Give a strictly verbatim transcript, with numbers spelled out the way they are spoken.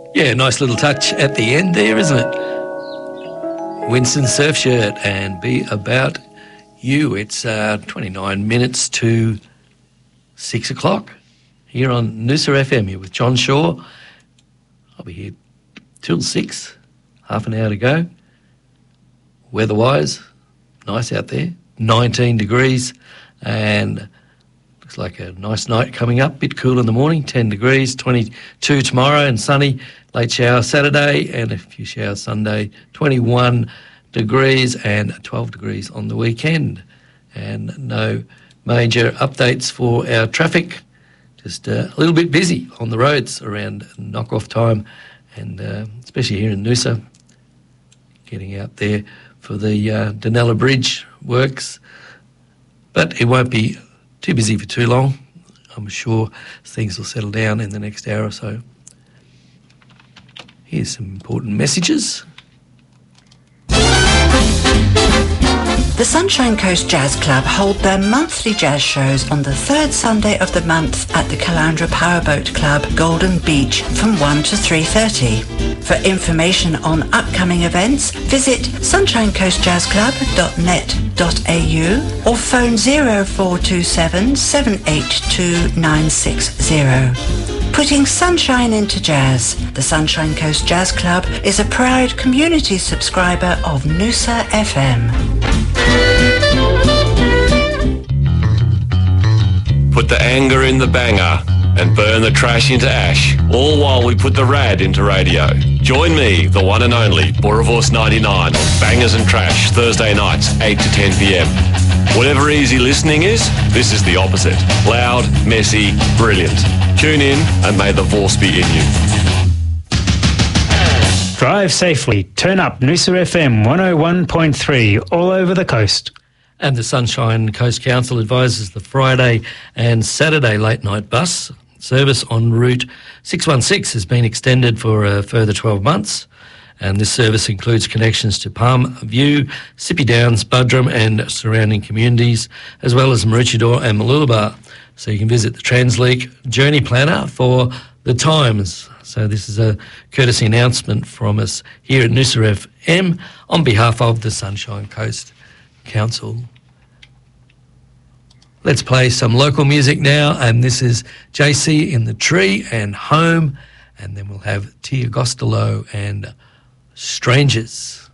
Yeah, nice little touch at the end there, isn't it? Winston Surfshirt and Be About You. It's uh, twenty-nine minutes to six o'clock here on Noosa F M. Here with John Shaw. I'll be here till six, half an hour to go. Weather-wise, nice out there, nineteen degrees, and looks like a nice night coming up. Bit cool in the morning, ten degrees, twenty-two tomorrow, and sunny. Late shower Saturday and a few showers Sunday, twenty-one degrees and twelve degrees on the weekend. And no major updates for our traffic, just uh, a little bit busy on the roads around knock-off time, and uh, especially here in Noosa, getting out there for the uh, Dunella Bridge works. But it won't be too busy for too long. I'm sure things will settle down in the next hour or so. Here's some important messages. The Sunshine Coast Jazz Club hold their monthly jazz shows on the third Sunday of the month at the Caloundra Powerboat Club, Golden Beach, from one to three thirty. For information on upcoming events, visit sunshine coast jazz club dot net dot a u or phone zero four two seven, seven eight two, nine six zero. Putting sunshine into jazz. The Sunshine Coast Jazz Club is a proud community subscriber of Noosa F M. Put the anger in the banger and burn the trash into ash, all while we put the rad into radio. Join me, the one and only Boravorce ninety-nine, on Bangers and Trash, Thursday nights, eight to ten p.m. Whatever easy listening is, this is the opposite. Loud, messy, brilliant. Tune in and may the Vorce be in you. Drive safely. Turn up Noosa F M one oh one point three all over the coast. And the Sunshine Coast Council advises the Friday and Saturday late night bus service on Route six one six has been extended for a further twelve months. And this service includes connections to Palm View, Sippy Downs, Buderim and surrounding communities, as well as Maroochydore and Mooloolaba. So you can visit the Transleak Journey Planner for the times. So this is a courtesy announcement from us here at Noosa F M on behalf of the Sunshine Coast Council. Let's play some local music now, and this is J C in the Tree and Home, and then we'll have Tia Costello and Strangers.